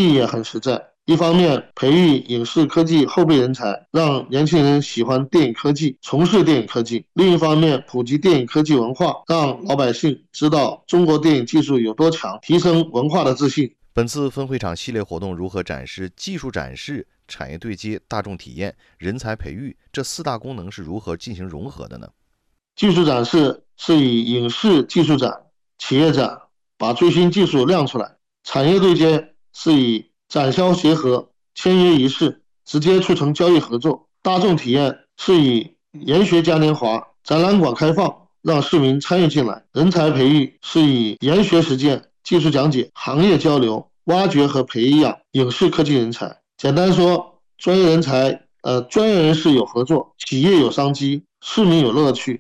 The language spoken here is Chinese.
意也很实在。一方面培育影视科技后备人才，让年轻人喜欢电影科技，从事电影科技；另一方面普及电影科技文化，让老百姓知道中国电影技术有多强，提升文化的自信。 本次分会场系列活动如何展示技术展示、产业对接、大众体验、人才培育这4大功能是如何进行融合的呢？ 技术展示是以影视技术展、企业展把最新技术亮出来；产业对接是以展销协和、签约仪式直接促成交易合作；大众体验是以研学嘉年华、展览馆开放让市民参与进来；人才培育是以研学实践、技术讲解、行业交流挖掘和培养影视科技人才。简单说，专业人士有合作，企业有商机，市民有乐趣，